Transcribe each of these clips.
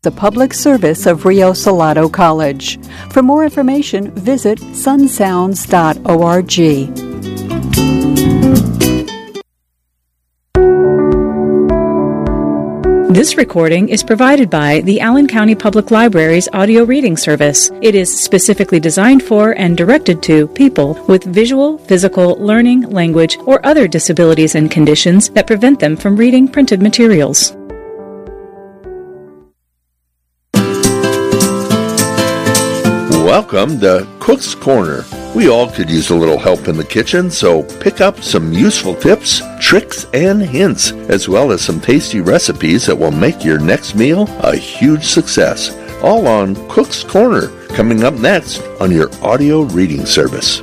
The public service of Rio Salado College. For more information, visit sunsounds.org. This recording is provided by the Allen County Public Library's audio reading service. It is specifically designed for and directed to people with visual, physical, learning, language, or other disabilities and conditions that prevent them from reading printed materials. Welcome to Cook's Corner. We all could use a little help in the kitchen, so pick up some useful tips, tricks, and hints, as well as some tasty recipes that will make your next meal a huge success. All on Cook's Corner, coming up next on your audio reading service.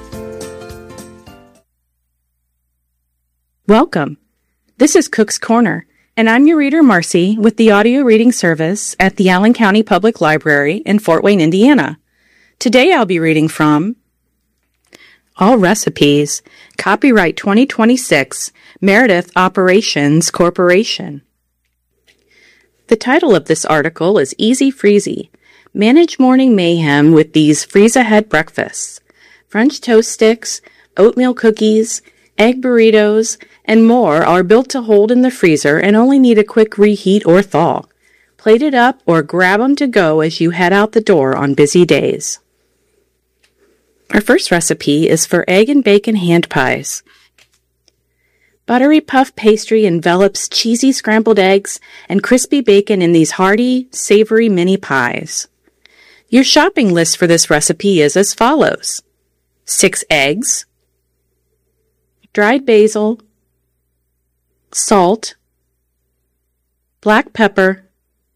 Welcome. This is Cook's Corner, and I'm your reader, Marcy, with the audio reading service at the Allen County Public Library in Fort Wayne, Indiana. Today I'll be reading from All Recipes, Copyright 2026, Meredith Operations Corporation. The title of this article is Easy Freezy. Manage morning mayhem with these freeze-ahead breakfasts. French toast sticks, oatmeal cookies, egg burritos, and more are built to hold in the freezer and only need a quick reheat or thaw. Plate it up or grab them to go as you head out the door on busy days. Our first recipe is for egg and bacon hand pies. Buttery puff pastry envelops cheesy scrambled eggs and crispy bacon in these hearty, savory mini pies. Your shopping list for this recipe is as follows: 6 eggs, dried basil, salt, black pepper,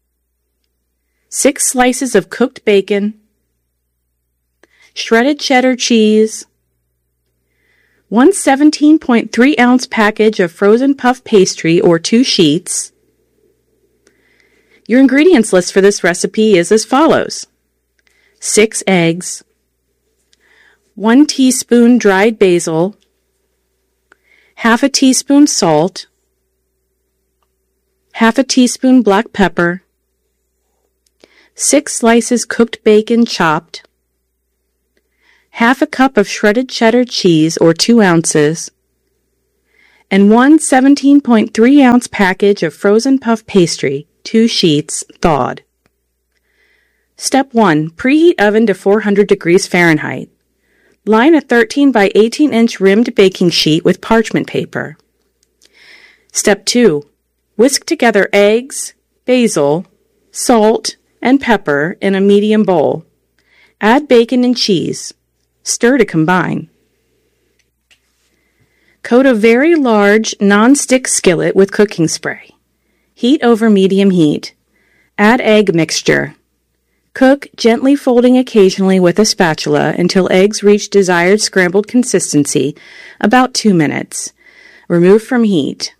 6 slices of cooked bacon, shredded cheddar cheese, 1 17.3-ounce package of frozen puff pastry or 2 sheets. Your ingredients list for this recipe is as follows: 6 eggs, 1 teaspoon dried basil, half a teaspoon salt, half a teaspoon black pepper, 6 slices cooked bacon chopped, half a cup of shredded cheddar cheese or 2 ounces, and 1 17.3-ounce package of frozen puff pastry, 2 sheets, thawed. Step 1. Preheat oven to 400 degrees Fahrenheit. Line a 13 by 18-inch rimmed baking sheet with parchment paper. Step 2. Whisk together eggs, basil, salt, and pepper in a medium bowl. Add bacon and cheese. Stir to combine. Coat a very large non-stick skillet with cooking spray. Heat over medium heat. Add egg mixture. Cook, gently folding occasionally with a spatula until eggs reach desired scrambled consistency, about 2 minutes. Remove from heat.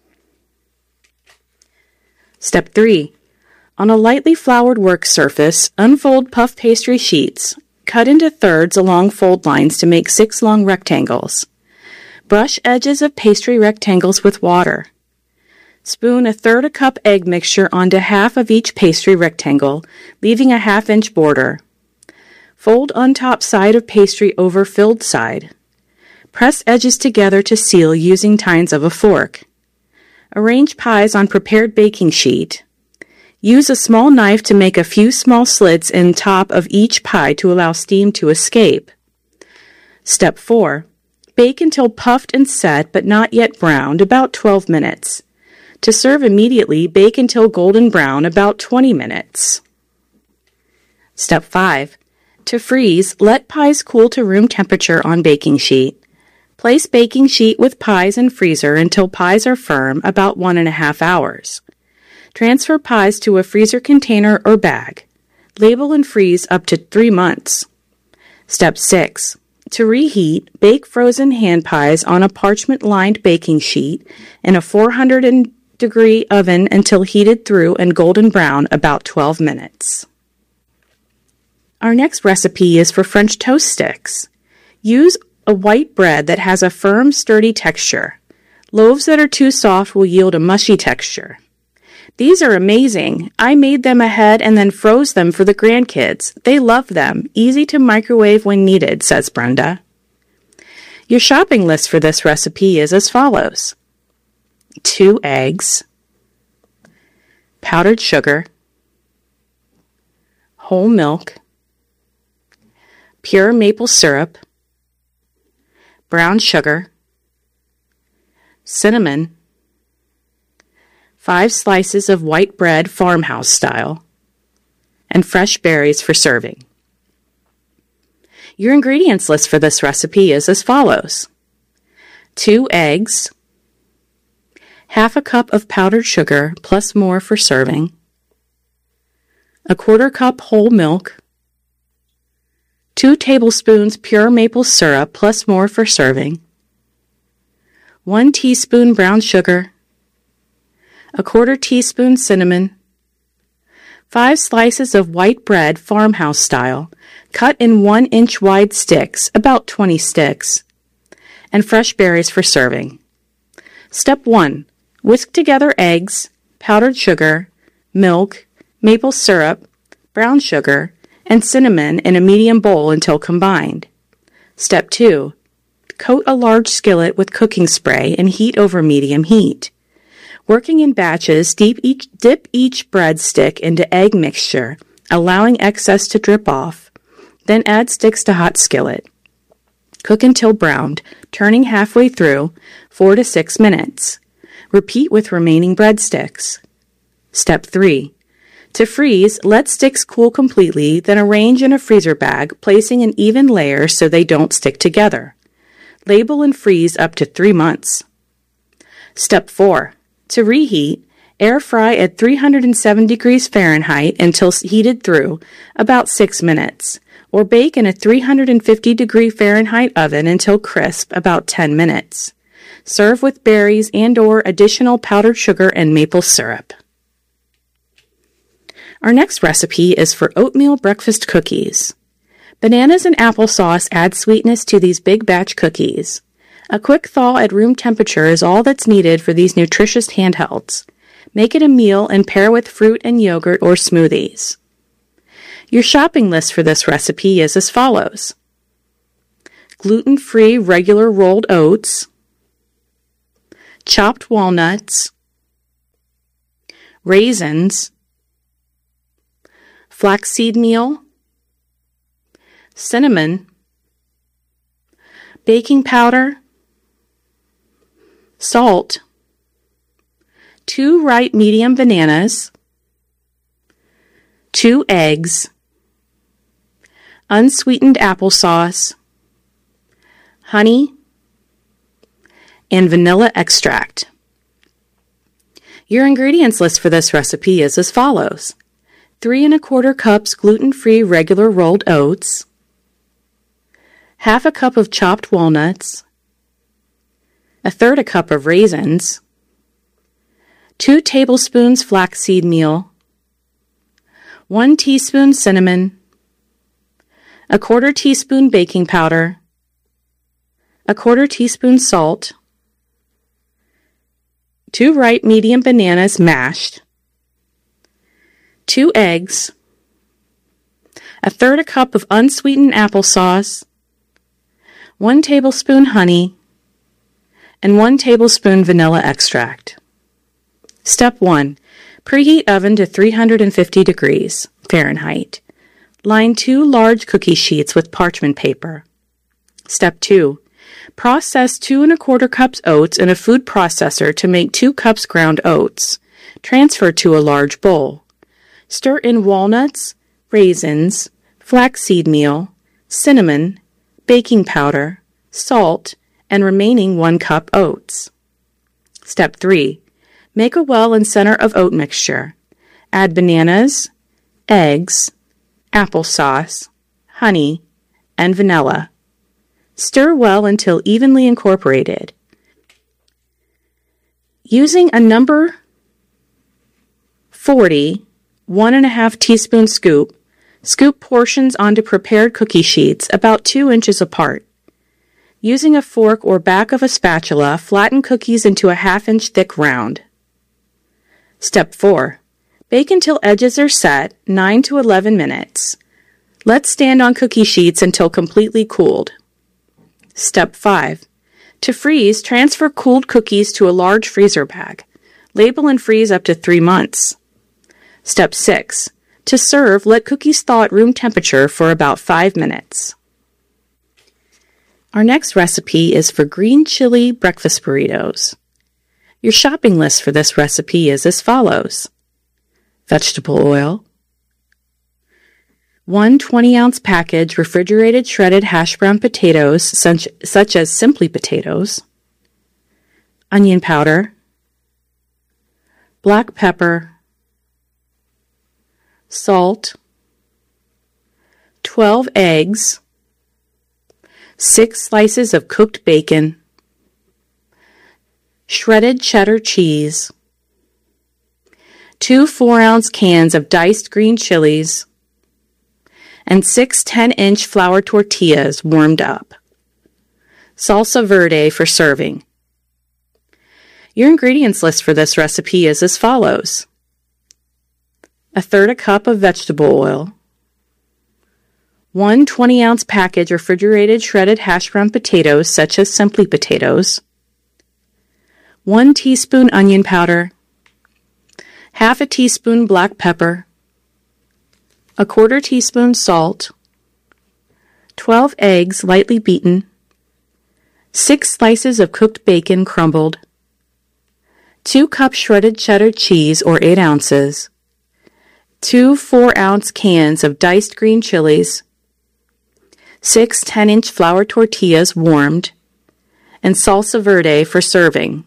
Step 3. On a lightly floured work surface, unfold puff pastry sheets. Cut into thirds along fold lines to make 6 long rectangles. Brush edges of pastry rectangles with water. Spoon 1/3 cup egg mixture onto half of each pastry rectangle, leaving a 1/2-inch border. Fold on top side of pastry over filled side. Press edges together to seal using tines of a fork. Arrange pies on prepared baking sheet. Use a small knife to make a few small slits in top of each pie to allow steam to escape. Step 4. Bake until puffed and set but not yet browned, about 12 minutes. To serve immediately, bake until golden brown, about 20 minutes. Step 5. To freeze, let pies cool to room temperature on baking sheet. Place baking sheet with pies in freezer until pies are firm, about 1.5 hours. Transfer pies to a freezer container or bag. Label and freeze up to 3 months. Step 6. To reheat, bake frozen hand pies on a parchment-lined baking sheet in a 400-degree oven until heated through and golden brown, about 12 minutes. Our next recipe is for French toast sticks. Use a white bread that has a firm, sturdy texture. Loaves that are too soft will yield a mushy texture. These are amazing. I made them ahead and then froze them for the grandkids. They love them. Easy to microwave when needed, says Brenda. Your shopping list for this recipe is as follows: 2 eggs, powdered sugar, whole milk, pure maple syrup, brown sugar, cinnamon, 5 slices of white bread farmhouse style, and fresh berries for serving. Your ingredients list for this recipe is as follows: 2 eggs, half a cup of powdered sugar plus more for serving, a 1/4 cup whole milk, 2 tablespoons pure maple syrup plus more for serving, 1 teaspoon brown sugar, a 1/4 teaspoon cinnamon, 5 slices of white bread farmhouse style, cut in 1-inch wide sticks, about 20 sticks, and fresh berries for serving. Step 1. Whisk together eggs, powdered sugar, milk, maple syrup, brown sugar, and cinnamon in a medium bowl until combined. Step 2. Coat a large skillet with cooking spray and heat over medium heat. Working in batches, dip each bread stick into egg mixture, allowing excess to drip off. Then add sticks to hot skillet. Cook until browned, turning halfway through, 4 to 6 minutes. Repeat with remaining breadsticks. Step 3. To freeze, let sticks cool completely, then arrange in a freezer bag, placing in even layers so they don't stick together. Label and freeze up to 3 months. Step 4. To reheat, air fry at 307 degrees Fahrenheit until heated through, about 6 minutes, or bake in a 350 degree Fahrenheit oven until crisp, about 10 minutes. Serve with berries and/or additional powdered sugar and maple syrup. Our next recipe is for oatmeal breakfast cookies. Bananas and applesauce add sweetness to these big batch cookies. A quick thaw at room temperature is all that's needed for these nutritious handhelds. Make it a meal and pair with fruit and yogurt or smoothies. Your shopping list for this recipe is as follows: gluten-free regular rolled oats, chopped walnuts, raisins, flaxseed meal, cinnamon, baking powder, salt, 2 ripe medium bananas, 2 eggs, unsweetened applesauce, honey, and vanilla extract. Your ingredients list for this recipe is as follows: 3 1/4 cups gluten-free regular rolled oats, half a cup of chopped walnuts, 1/3 cup of raisins, 2 tablespoons flaxseed meal, 1 teaspoon cinnamon, a 1/4 teaspoon baking powder, a 1/4 teaspoon salt, 2 ripe medium bananas mashed, 2 eggs, 1/3 cup of unsweetened applesauce, 1 tablespoon honey, and 1 tablespoon vanilla extract. Step 1. Preheat oven to 350 degrees Fahrenheit. Line 2 large cookie sheets with parchment paper. Step 2. Process 2 1/4 cups oats in a food processor to make 2 cups ground oats. Transfer to a large bowl. Stir in walnuts, raisins, flaxseed meal, cinnamon, baking powder, salt, and remaining 1 cup oats. Step 3. Make a well and center of oat mixture. Add bananas, eggs, applesauce, honey, and vanilla. Stir well until evenly incorporated. Using a number 40, 1½ teaspoon scoop, scoop portions onto prepared cookie sheets about 2 inches apart. Using a fork or back of a spatula, flatten cookies into a 1/2 inch thick round. Step 4. Bake until edges are set, 9 to 11 minutes. Let stand on cookie sheets until completely cooled. Step 5. To freeze, transfer cooled cookies to a large freezer bag. Label and freeze up to 3 months. Step 6. To serve, let cookies thaw at room temperature for about 5 minutes. Our next recipe is for green chili breakfast burritos. Your shopping list for this recipe is as follows. Vegetable oil, 1 20-ounce package refrigerated shredded hash brown potatoes such as Simply Potatoes, onion powder, black pepper, salt, 12 eggs, 6 slices of cooked bacon, shredded cheddar cheese, 2 4-ounce cans of diced green chilies, and 6 10-inch flour tortillas warmed up. Salsa verde for serving. Your ingredients list for this recipe is as follows. 1/3 cup of vegetable oil, 1 20-ounce package refrigerated shredded hash brown potatoes such as Simply Potatoes, 1 teaspoon onion powder, 1/2 teaspoon black pepper, 1/4 teaspoon salt, 12 eggs lightly beaten, 6 slices of cooked bacon crumbled, 2 cups shredded cheddar cheese or 8 ounces, 2 4-ounce cans of diced green chilies, 6 10-inch flour tortillas warmed, and salsa verde for serving.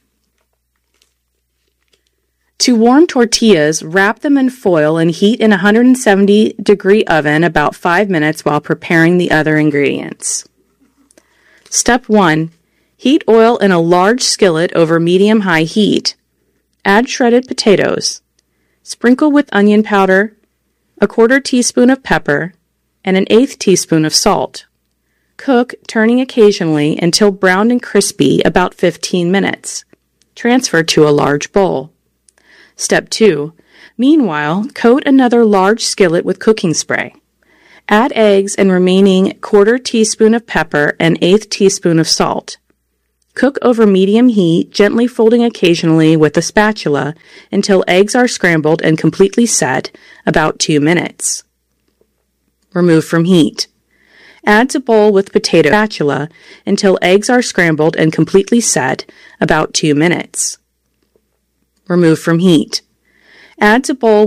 To warm tortillas, wrap them in foil and heat in a 170-degree oven about 5 minutes while preparing the other ingredients. Step 1. Heat oil in a large skillet over medium-high heat. Add shredded potatoes. Sprinkle with onion powder, 1/4 teaspoon of pepper, and 1/8 teaspoon of salt. Cook, turning occasionally until browned and crispy, about 15 minutes. Transfer to a large bowl. Step 2. Meanwhile, coat another large skillet with cooking spray. Add eggs and remaining 1/4 teaspoon of pepper and 1/8 teaspoon of salt. Cook over medium heat, gently folding occasionally with a spatula until eggs are scrambled and completely set, about 2 minutes. Remove from heat. Add to bowl with potato spatula until eggs are scrambled and completely set, about 2 minutes. Remove from heat. Add to bowl